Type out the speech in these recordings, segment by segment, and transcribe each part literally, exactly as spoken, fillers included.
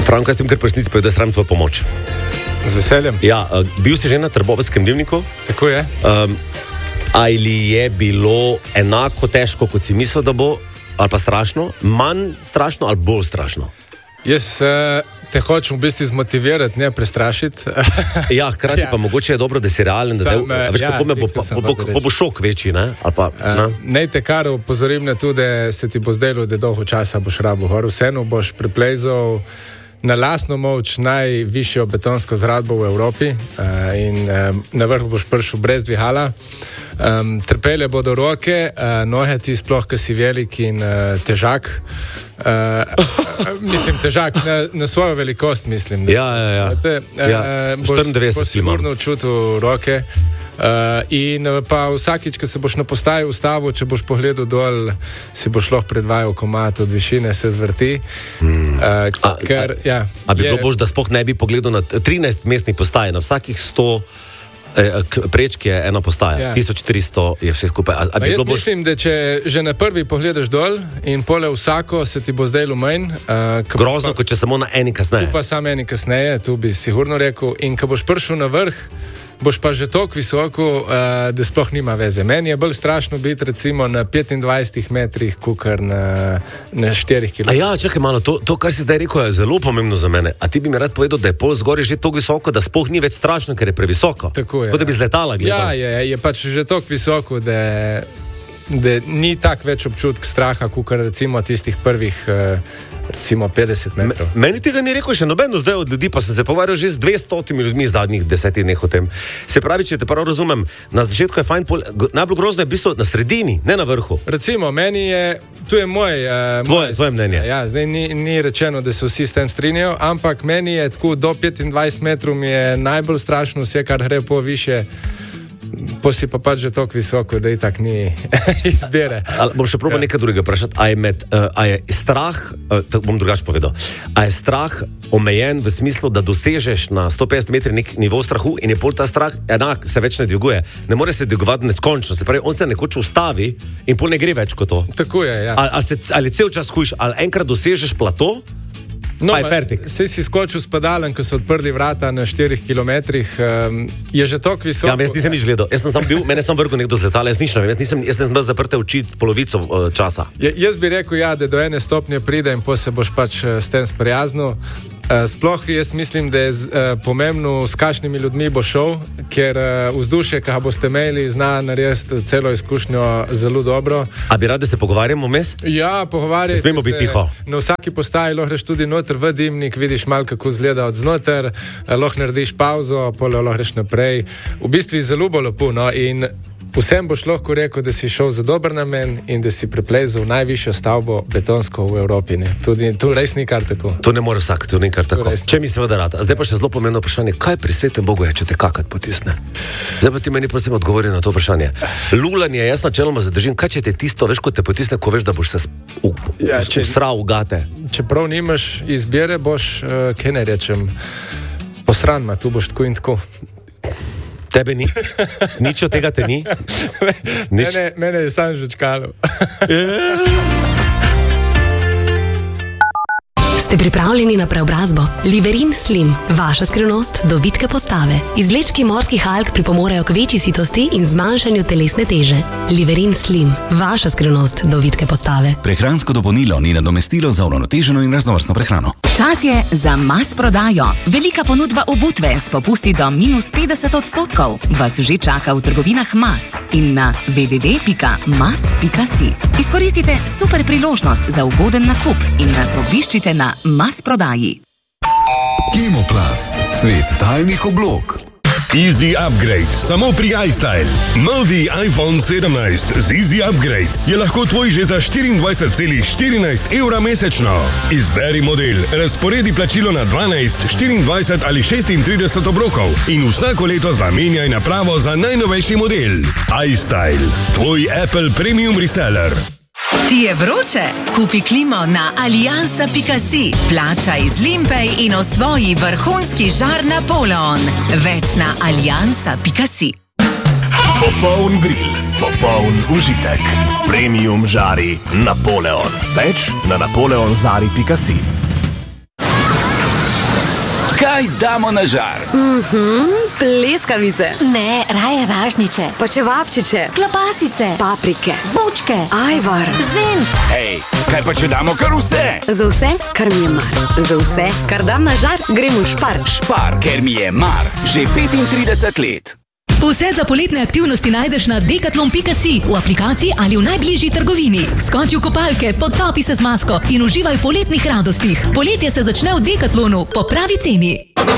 Franko, jaz tem kar presnici povedal, da sram tvojo pomoč. Z veseljem. Ja, uh, bil si že na Trbovskem dnevniku? Tako je. Um, ali je bilo enako težko, kot si mislil, da bo, ali pa strašno, manj strašno ali bolj strašno? Jaz uh, te hočem v bistvu zmotivirati, ne prestrašiti. Ja, hkrati ja. Pa mogoče je dobro, da si realen, da Sam, del, veš, ja, kako me bo, bo, bo, bo, bo šok večji, ne? Ali pa, uh, ne te kar upozorim na to, da se ti bo zdelo, da dolgo časa boš rabo gor, vseeno boš preplezal na lastno moč najvišjo betonsko zgradbo v Evropi uh, in um, na vrh boš prišel brez dvihala. Um, trpele bodo roke, uh, noge ti sploh, ki si velik in uh, težak. Uh, mislim, težak na, na svojo velikost, mislim. Ja, ja, ja. Te, uh, ja. Boš, boš sigurno čutil roke. Uh, in pa vsakič, ko se boš na postaji ustavil, če boš pogledal dol, si boš lahko predvajal komat od višine, se zvrti. Hmm. Uh, a, ker, a, ja, a bi je, bilo bož, da sploh ne bi pogledal na trinajst mestnih postaj, na vsakih sto eh, prečk je ena postaja, ja. tisoč štiristo je vse skupaj. A, a bi jaz bož... mislim, da če že na prvi pogledaš dol in pole vsako, se ti bo zdaj lumenj. Uh, Grozno, kot če samo na eni kasneje. Tu pa samo eni kasneje, tu bi sigurno rekel. In ko boš prišel na vrh, boš pa že toliko visoko, uh, da sploh nima veze. Meni je bolj strašno biti recimo na petindvajsetih metrih, kukar na, na štirih kilometrih. A ja, čakaj malo, to, to, kar si zdaj rekel, je zelo pomembno za mene. A ti bi mi rad povedal, da je pol zgoraj že toliko visoko, da sploh ni več strašno, ker je previsoko? Tako je. Kot da bi z letala gledal. Ja, je, je pač že toliko visoko, da, da ni tak več občutek straha, kukar recimo tistih prvih uh, recimo petdeset metrov. Meni tega ni rekel še nobeno zdaj od ljudi, pa sem se pogovarjal že z dvestotimi ljudmi zadnjih desetih dneh o tem. Se pravi, če te prav razumem, na začetku je fajn, pol, najbolj grozno je v bistvu na sredini, ne na vrhu. Recimo, meni je, tu je moj... Uh, Tvoje, moj tvoje mnenje. Ja, zdaj ni, ni rečeno, da se vsi s tem strinjajo, ampak meni je tako do petindvajset metrov mi je najbolj strašno vse, kar gre po više. Po si pa pač že toliko visoko, da i tak ni izbire. Ali bom še probal ja. nekaj drugega vprašati. A je, med, uh, a je strah, uh, tako bom drugače povedal, a je strah omejen v smislu, da dosežeš na sto petdeset metrov nek nivo strahu in je pol ta strah enak, se več ne dviguje. Ne more se dvigovati neskončno, se pravi, on se nekoč ustavi in pol ne gre več kot to. Tako je, ja. Ali, ali, se, ali cel čas hujiš, ali enkrat dosežeš plato, no, pa je fertik. Sej si skočil s pedalem, ko so odprli vrata na štirih kilometrih, um, je že toliko visoko. Ja, jaz nisem nič gledal. Jaz sem sam bil, mene sem vrgel nekdo z letala, jaz nič ne vem, jaz nisem, jaz sem bil zaprte oči polovico uh, časa. Ja, jaz bi rekel, ja, da do ene stopnje pride in po se boš pač uh, s tem sprijaznil. Uh, sploh jaz mislim, da je uh, pomembno, s kakšnimi ljudmi bo šel, ker uh, vzdušje, ki ga boste imeli, zna narediti celo izkušnjo zelo dobro. A bi rad, da se pogovarjamo vmes? Ja, pogovarjati. Smemo biti tiho. Na vsaki postaji lahko greš tudi noter v dimnik, vidiš malo, kako izgleda od znoter, lahko narediš pauzo, pole lahko greš naprej. V bistvu je zelo bolj lepo, no, in vsem boš lahko rekel, da si šel za dober namen in da si preplezel najvišjo stavbo betonsko v Evropi. Ne. Tudi tu res ni kar tako. To ne more vsak, to ni kar tako. Če mi seveda rad. Zdaj pa še zelo pomembno vprašanje, kaj pri svetem Bogu je, če te kakat potisne? Zdaj pa ti meni prosim odgovori na to vprašanje. Lulanje, jaz načeloma zadržim, kaj če te tisto, veš, ko te potisne, ko veš, da boš se ja, usral v gate. Čeprav nimaš izbire, boš, uh, kaj ne rečem, posranma, tu boš tako in tako. Tebe ni? Nič od tega te ni? Mene, mene je sam žučkalo. Ste pripravljeni na preobrazbo? Liverin Slim, vaša skrivnost do vitke postave. Izvlečki morskih alg pripomorejo k večji sitosti in zmanjšanju telesne teže. Liverin Slim, vaša skrivnost do vitke postave. Prehransko dopolnilo ni nadomestilo za uravnoteženo in raznovrstno prehrano. Čas je za Mas prodajo. Velika ponudba obutve s popusti do minus petdeset odstotkov vas že čaka v trgovinah Mas in na w w w pika mas pika si. Izkoristite super priložnost za ugoden nakup in nas obiščite na Mas prodaji. Kemoplast, svet tajnih oblog. Easy Upgrade, samo pri iStyle. Novi iPhone sedemnajst z Easy Upgrade je lahko tvoj že za štiriindvajset celih štirinajst evra mesečno. Izberi model, razporedi plačilo na dvanajst, štiriindvajset ali šestintrideset obrokov in vsako leto zamenjaj napravo za najnovejši model. iStyle, tvoj Apple Premium Reseller. Ti je vroče? Kupi klimo na aliansa pika si. Plačaj z Limpej in osvoji vrhunski žar Napoleon. Več na aliansa pika si. Popoln grill, popoln užitek. Premium žari Napoleon. Več na napoleonzari pika si. Kaj damo na žar? Mhm, pleskavice. Ne, raje ražniče. Pa čevapčiče. Klobasice. Paprike. Bučke. Ajvar. Zenf. Hej, kaj pa če damo kar vse? Za vse, kar mi je mar. Za vse, kar dam na žar, grem v Špar. Špar, ker mi je mar. Že petintrideset let. Vse za poletne aktivnosti najdeš na decathlon pika si, v aplikaciji ali v najbližji trgovini. Skoči v kopalke, potopi se z masko in uživaj v poletnih radostih. Poletje se začne v Decathlonu po pravi ceni.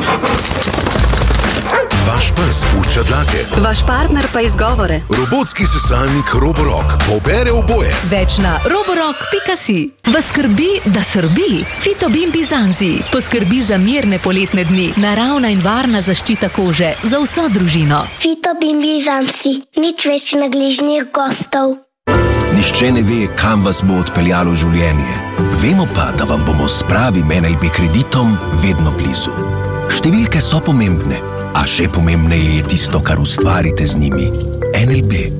Vaš pes pušča dlake. Vaš partner pa izgovore. Robotski sesalnik Roborock pobere oboje. Več na roborock pika si. Vas skrbi, da srbi. Fitobin Bizanzi poskrbi za mirne poletne dni. Naravna in varna zaščita kože za vso družino. Fitobin Bizanzi. Nič več nagližnih gostov. Nihče ne ve, kam vas bo odpeljalo življenje. Vemo pa, da vam bomo s pravim en el be kreditom vedno blizu. Številke so pomembne, a še pomembneje je tisto, kar ustvarite z njimi. en el be.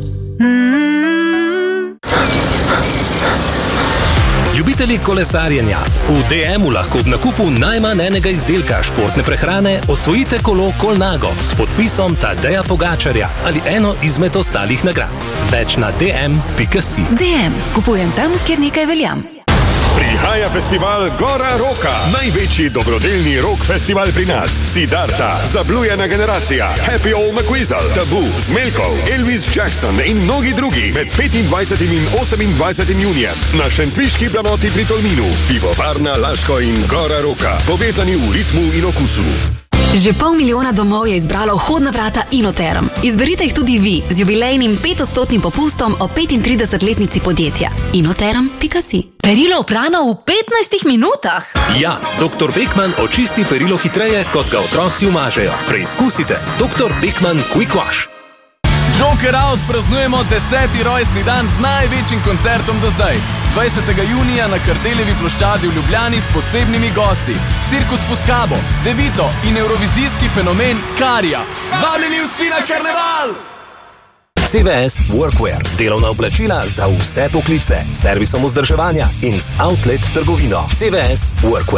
Ljubitelji kolesarjenja. V de emu lahko ob nakupu najmanj enega izdelka športne prehrane osvojite kolo Colnago s podpisom Tadeja Pogačarja ali eno izmed ostalih nagrad. Več na de em pika si. de em. Kupujem tam, kjer nekaj veljam. Prihaja festival Gora Roka, največji dobrodelni rock festival pri nas. Siddharta, Zablujena generacija, Happy Old McWeasel, Tabu, Smelkov, Elvis Jackson in mnogi drugi med petindvajsetim in osemindvajsetim junijem na šentviški planoti pri Tolminu. Pivovarna Laško in Gora Roka, povezani v ritmu in okusu. Že pol milijona domov je izbralo vhodna vrata Inoterm. Izberite jih tudi vi z jubilejnim petodstotnim popustom o petintridesetletnici podjetja. inoterm pika si. Perilo oprano v petnajstih minutah? Ja, doktor Beckman očisti perilo hitreje, kot ga otroci umažejo. Preizkusite. doktor Beckman Quick Wash. Joker Out praznujemo deseti rojstni dan z največjim koncertom do zdaj. dvajsetega junija na Kardeljevi ploščadi v Ljubljani s posebnimi gosti. Cirkus Fuscabo, Devito in evrovizijski fenomen Karija. Vabljeni vsi na karneval! ce ve es Workwear. Delovna oblačila za vse poklice. Servisom vzdrževanja in z outlet trgovino. ce ve es Workwear.